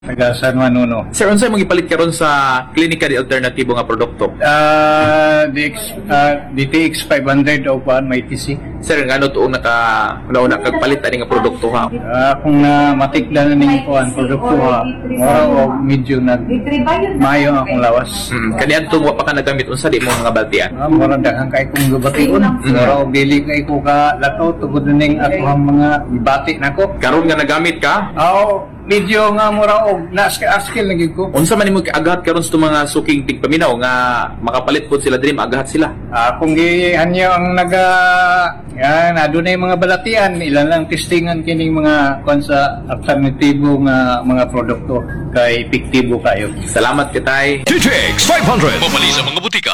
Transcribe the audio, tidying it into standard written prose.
taga San Juan Uno. Sir, unsay magipalit karon sa klinika di alternatibo nga produkto? DTX 500 o pa may TC. Sir, ngano tuong nauna kagpalit ani nga produkto ha? Kung na matikdan na ning kuan produkto ha, mura o medyo mayo akong lawas. Kaniadto wa pa ka nagamit unsa di mo nga baltian? Mura daghang kay kong gabation. Mura og dili kay ko ka lakaw tugod ning ako ang mga ibati nako. Karon nga nagamit ka? Medyo nga mura og na-skill lagi ko. Unsa man nimo agahat karon sa mga suking tigpaminaw nga makapalit pod sila diri agahat sila? Kung gihanyo ang adunay mga balatian, ilan lang testingan kining mga sa alternatibo nga mga produkto kay epektibo kayo. Salamat kitay. TTX 500 mamali sa mga butika.